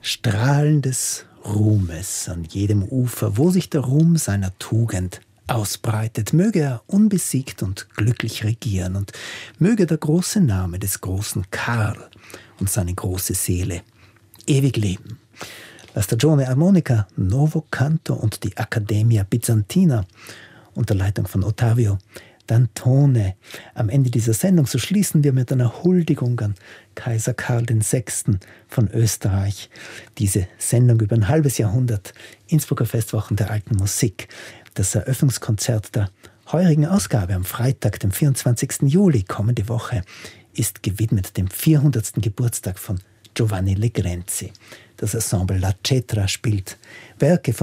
Strahlen des Ruhmes an jedem Ufer, wo sich der Ruhm seiner Tugend ausbreitet. Möge er unbesiegt und glücklich regieren und möge der große Name des großen Karl und seine große Seele ewig leben. La Stagione Armonica, Novo Canto und die Accademia Bizantina unter Leitung von Ottavio Dantone. Am Ende dieser Sendung, so schließen wir mit einer Huldigung an Kaiser Karl VI. Von Österreich. Diese Sendung über ein halbes Jahrhundert, Innsbrucker Festwochen der alten Musik. Das Eröffnungskonzert der heurigen Ausgabe am Freitag, dem 24. Juli, kommende Woche, ist gewidmet dem 400. Geburtstag von Giovanni Legrenzi. Das Ensemble La Cetra spielt Werke von